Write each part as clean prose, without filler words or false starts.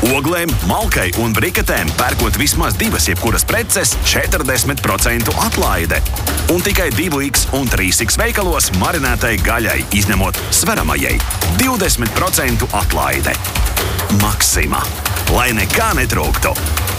Oglēm, malkai un briketēm pērkot vismaz 2 jebkuras preces 40% atlaide. Un tikai 2X un 3X veikalos marinētai gaļai, izņemot sveramajai, 20% atlaide. Maxima. Lai nekā netrūktu.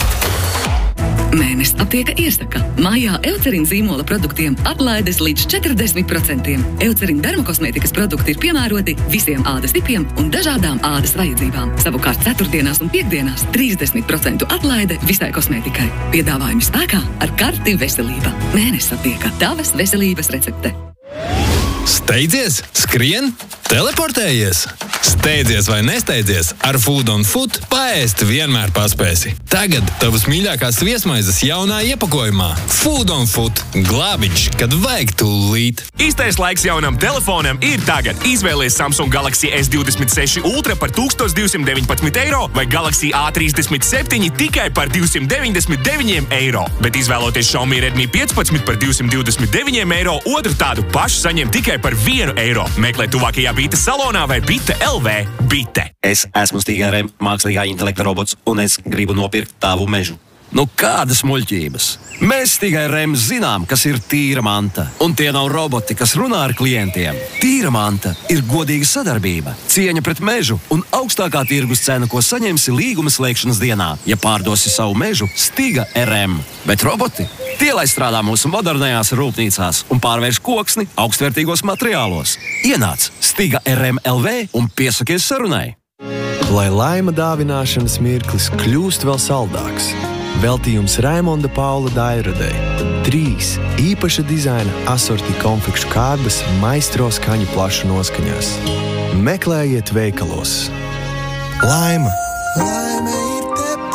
Mēnesis aptieka iesaka. Mājā Eucerin zīmola produktiem atlaides līdz 40%. Eucerin dermokosmētikas produkti ir piemēroti visiem ādas tipiem un dažādām ādas vajadzībām. Savukārt ceturtdienās un piekdienās 30% atlaide visai kosmētikai. Piedāvājumi spēkā ar karti veselība. Mēnesis aptieka. Tavas veselības recepte. Steidzies, skrien, teleportējies. Steidzies vai nesteidzies, ar Food on Foot paēst vienmēr paspēsi. Tagad tavas mīļākās viesmaizes jaunā iepakojumā. Food on Foot. Glābiņš, kad vajag tūlīt. Īstais laiks jaunam telefonam ir tagad. Izvēlies Samsung Galaxy S26 Ultra par 1219 eiro vai Galaxy A37 tikai par 299 eiro. Bet izvēloties Xiaomi Redmi 15 par 229 eiro, otru tādu pašu saņem tikai par 1 eiro. Meklē tuvākajā Bite salonā vai Bite LV. Bite. Es esmu Stiga RM mākslīgā intelekta robots, un es gribu nopirkt tavu mežu. Nu, kādas muļķības? Mēs Stiga RM zinām, kas ir tīra manta. Un tie nav roboti, kas runā ar klientiem. Tīra manta ir godīga sadarbība, cieņa pret mežu un augstākā tirgus cena, ko saņemsi līguma slēgšanas dienā, ja pārdosi savu mežu Stiga RM. Bet roboti? Tie, lai strādā mūsu modernajās rūpnīcās un pārvērš koksni augstvērtīgos materiālos. Ienāc Stiga RM LV un piesakies sarunai. Lai laima dāvināšanas mirklis kļūst vēl saldāks. Veltījums Raimonda Paula Dairadei. 3 īpaša dizaina asorti konfekšu kārbas maistro skaņu plašu noskaņās. Meklējiet veikalos. Laima! Laime ir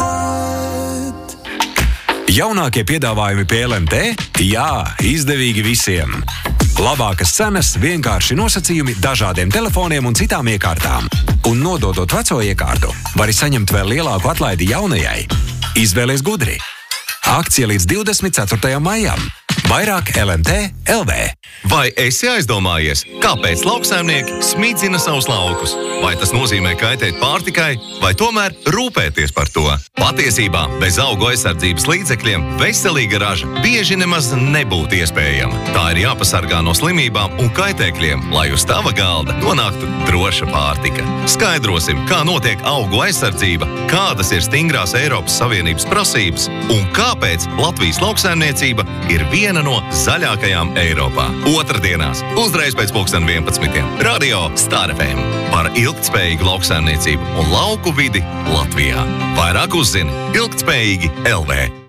tepat! Jaunākie piedāvājumi pie LMT? Jā, izdevīgi visiem. Labākas cenas, vienkārši nosacījumi dažādiem telefoniem un citām iekārtām. Un nododot veco iekārtu, vari saņemt vēl lielāku atlaidi jaunajai. Izvēlies gudri. Akcija līdz 24. maijam. Vairāk LMT LV. Vai esi aizdomājies, kāpēc lauksaimnieki smīdzina savus laukus? Vai tas nozīmē kaitēt pārtikai, vai tomēr rūpēties par to? Patiesībā bez augu aizsardzības līdzekļiem veselīga raža bieži nemaz nebūtu iespējama. Tā ir jāpasargā no slimībām un kaitēkļiem, lai uz tava galda nonāktu droša pārtika. Skaidrosim, kā notiek augu aizsardzība, kādas ir stingrās Eiropas Savienības prasības un kāpēc Latvijas lauksaimniecība ir viena no zaļākajām Eiropā. Otrdienās, uzreiz pēc 11. Radio Star FM par ilgtspējīgu lauksaimniecību un lauku vidi Latvijā. Vairāk uzzini ilgtspējīgi LV.